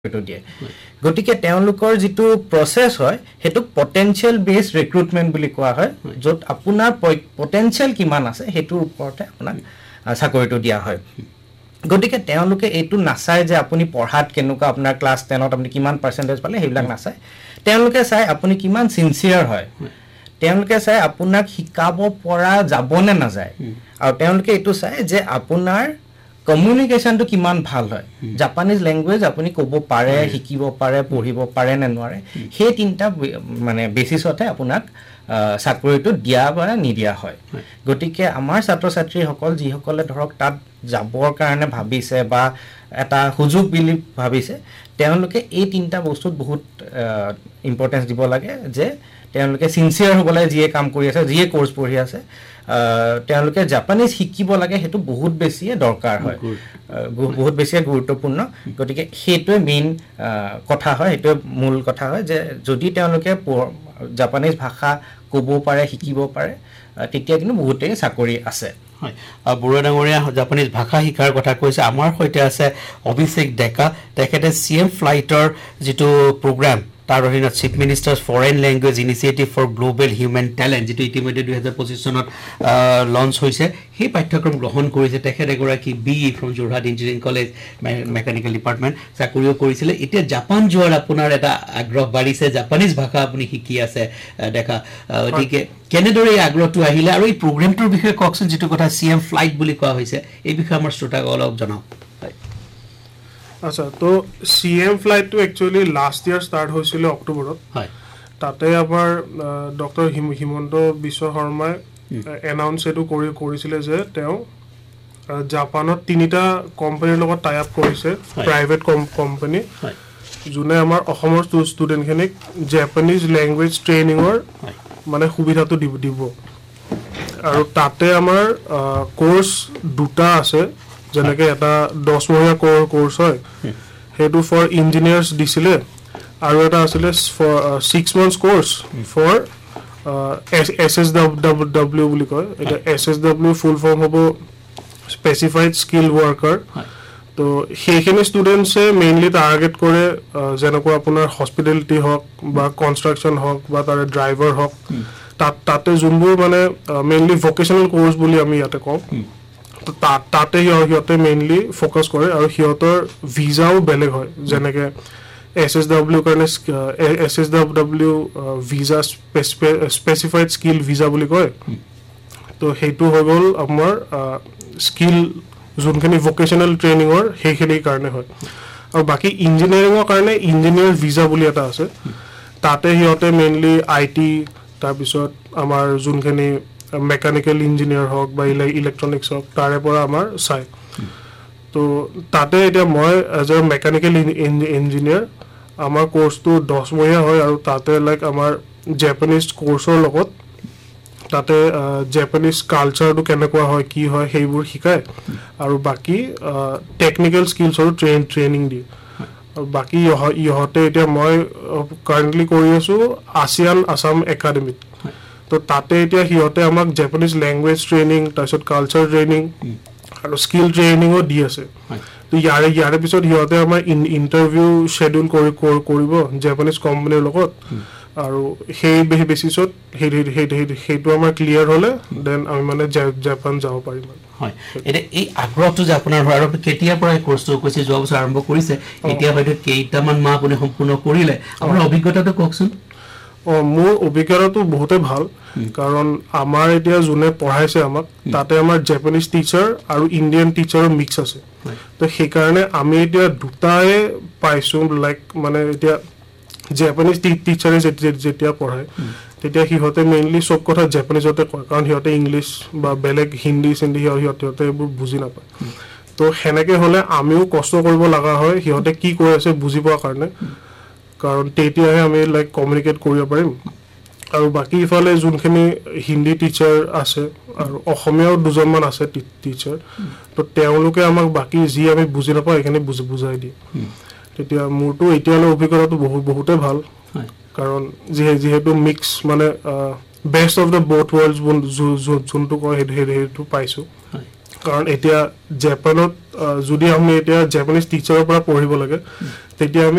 দিয়ে গতিকে তেওঁলোকৰ যেটো প্ৰসেস হয় হেতু পটেনশিয়াল বেস ৰিক্ৰুটমেন্ট বুলি কোৱা হয় যত আপোনাৰ পটেনশিয়াল কিমান আছে হেতুৰ ওপৰতে আপোনাক চাকৰিটো দিয়া হয় গতিকে তেওঁলোকে এটো নাচায় যে আপুনি পঢ়াত কেনেকুৱা আপোনাৰ ক্লাস 10 ত আপুনি কিমান পাৰ্সেন্টেজ পালে হেবিলাক নাচায় তেওঁলোকে চাই আপুনি কিমান সিনসিয়াৰ হয় তেওঁলোকে চাই আপোনাক শিকাব পৰা যাবনে না যায় আৰু তেওঁলোকে এটো চাই যে আপোনাৰ কমিউনিকেশন তো কিমান ভাল হয় জাপানিজ ল্যাঙ্গুয়েজ আপুনি ক'ব পাৰে শিকিব পাৰে পঢ়িব পাৰে নে নোৱাৰে হে তিনটা মানে বেসিসতে আপোনাক চাকৰিটো দিয়া বা নিদিয়া হয় গতিকে আমাৰ ছাত্ৰ ছাত্ৰী সকল যি সকলে ধৰক তাত যাবৰ কাৰণে ভাবিছে বা এটা সুযোগ বুলি ভাবিছে তেওঁলোকে এই তিনটা বস্তুত বহুত ইম্পৰ্টেন্স দিব লাগে যে তেওঁলোকে সিনসিয়াৰ হ'ব লাগে যিয়ে কাম কৰি আছে যিয়ে কোৰ্স পঢ়ি আছে তেওঁলোকে জাপানিজ শিকিব লাগে হেতু বহুত বেছি দৰকাৰ হয় বহুত বেছি গুৰুত্বপূৰ্ণ গতিকে হেতুৱে মেইন কথা হয় হেতু মূল কথা হয় যে যদি তেওঁলোকে জাপানিজ ভাষা ক'ব পাৰে শিকিব পাৰে তেতিয়া কিন্তু বহুতে চাকৰি আছে হয় বুঢ়া ডাঙৰীয়া জাপানিজ ভাষা শিকাৰ কথা কৈছে আমাৰ সৈতে আছে অভিষেক ডেকা তেখেতে সিএম ফ্লাইটৰ যেটো প্ৰগ্ৰাম তাৰ অধীনত chief মিনিষ্টাৰ্স foreign language initiative for global human talent যেটো ইতিমধ্যে 2025 চনত লঞ্চ হৈছে সেই পাঠ্যক্ৰম গ্ৰহণ কৰিছে তেখেতে গৰাকী BE from Jorhat engineering college mechanical department চাকৰিও কৰিছিল এতিয়া জাপান যোৱাৰ আপোনাৰ এটা আগ্ৰহ বাঢ়িছে জাপানিজ ভাষা আপুনি শিকি আছে দেখা গতিকে কেনেদৰে আগ্ৰহটো আহিলে আৰু এই প্ৰগ্ৰামটোৰ বিষয়ে কওকচোন যেটো কথা সিএম ফ্লাইট বুলি কোৱা হৈছে এই বিষয়ে আমাৰ শ্ৰোতাক অলপ জনাওক আচ্ছা তো সিএম ফ্লাইট তো একচুয়ালি লাস্ট ইয়ার স্টার্ট হয়েছিল অক্টোবরত হয় তাতে আবার ডক্টর হিমন্ত বিশ্ব শর্মাই এনাউন্স এটো কৰিছিলে যে তেওঁ জাপানত তিনিটা কোম্পানীৰ লগত টাই আপ কৰিছে প্ৰাইভেট কোম্পানী যোনে আমাৰ অসমৰ ষ্টুডেন্টখিনিক জাপানিজ ল্যাঙ্গুৱেজ ট্ৰেইনিংৰ মানে সুবিধাটো দিব আৰু তাতে আমাৰ কোৰ্স দুটা আছে যেনেকে এটা 10 মহীয়া কোৰ্স হয় হেতু ফৰ ইঞ্জিনিয়াৰ্স দিছিলে আৰু এটা আছিল for 6 months course for SSW বুলি কয় এটা SSW ফুল ফৰ্ম হ'ব স্পেসিফাইড স্কিল ওয়ার্কার তো সেইখিনি স্টুডেন্টসে মেইনলি টার্গেট কৰে যেনেকুৱা আপোনাৰ হস্পিটেলিটি হক বা কনস্ট্ৰাকশন হক বা তাৰে ড্ৰাইভাৰ হক তাতে যোনবোৰ মানে মেইনলি ভোকেশনাল কোৰ্স বুলি আমি ইয়াতে কওঁ তো তাতে হিয়তে মেইনলি ফোকাস কৰে আৰু হিয়তৰ ভিসাও বেলেগ হয় যেনেকে SSW কাৰণে SSW visa specified skill visa বুলি কয় তো হেতু হৈ গল আমাৰ স্কিল যোনখিনি ভোকেশনাল ট্ৰেইনিংৰ হেখিনি কাৰণে হয় আৰু বাকি ইঞ্জিনিয়াৰিংৰ কাৰণে ইঞ্জিনিয়াৰ ভিসা বুলি এটা আছে তাতে হিয়তে মেইনলি আইটি তাৰ পিছত আমাৰ যোনখিনি মেকানিক্যাল ইঞ্জিনিয়াৰ হক বা ইলেক্ট্ৰনিক্স হক তাৰে পৰা আমাৰ চাই তো তাতে এটা মই এজ এ মেকানিক্যাল ইঞ্জিনিয়াৰ আমাৰ কোৰ্সটো 10 মহীয়া হয় আৰু তাতে লাইক আমাৰ জাপানিজ কোৰ্সৰ লগত তাতে জাপানিজ কালচাৰটো কেনেকুৱা হয় কি হয় সেইবোৰ শিকায় আৰু বাকি টেকনিক্যাল স্কিলছৰ ট্ৰেইনিং দিয়ে আৰু বাকি ইহতে এতিয়া মই কাৰেন্টলি কৰি আছো আসিয়ান আসাম একাডেমি তো তাতে এতিয়া হিয়তে আমাক জাপানিজ ল্যাঙ্গুৱেজ ট্ৰেইনিং তাৰছত কালচাৰ ট্ৰেইনিং আৰু স্কিল ট্ৰেইনিংও দি আছে তো ইয়াৰে পিছত হিয়তে আমাৰ ইন্টাৰভিউ শেডিউল কৰিব জাপানিজ কোম্পানীৰ লগত আৰু সেই বেসিছত হেতু আমাৰ ক্লিয়াৰ হলে দেন আমি মানে জাপান যাব পাৰিম হয় এটা এই আগ্ৰহটো যে আপোনাৰ হয় আৰু কেতিয়া পৰা কোৰ্সটো কৈছে যোৱা বছৰ আৰম্ভ কৰিছে এতিয়া হয়তো কেইটামান মাহ আপুনি সম্পূৰ্ণ কৰিলে আপোনাৰ অভিজ্ঞতাটো কওকচোন মোৰ অভিজ্ঞতাটো বহুতে ভাল কাৰণ আমাৰ এতিয়া যোনে পঢ়াইছে আমাক তাতে আমাৰ জাপানিজ টিচাৰ আৰু ইণ্ডিয়ান টিচাৰৰ মিক্স আছে তো সেই কাৰণে আমি এতিয়া দুটাই পাইছো লাইক মানে এতিয়া জাপানিজ টিচাৰে যেতিয়া পঢ়ায় তেতিয়া হিহতে মেইনলি সব কথা জাপানিজতে কয় কাৰণ হিহতে ইংলিশ বা বেলেগ হিন্দী সিন্ধি হিহতে এইবোৰ বুজি নাপায় তো হেনেকে হলে আমিও কষ্ট কৰিব লগা হয় হিহতে কি কৈ আছে বুজি পোৱাৰ কাৰণে কাৰণ তেতিয়াহে আমি লাইক কমিউনিকেট কৰিব পাৰিম আৰু বাকি ইফালে যোনখিনি হিন্দী টিচাৰ আছে আৰু অসমীয়াও দুজনমান আছে টিচাৰ তো তেওঁলোকে আমাক বাকি যি আমি বুজি নাপাওঁ এখানে বুজাই দিয়ে তেতিয়া মোৰটো এতিয়ালৈ অভিজ্ঞতাটো বহুতে ভাল কাৰণ যেহেতু মিক্স মানে best of the both world's যোনটো কয় হেতু পাইছো কাৰণ এতিয়া জাপানত যদি আমি এতিয়া জাপানিজ টিচাৰৰ পৰা পঢ়িব লাগে তেতিয়া আমি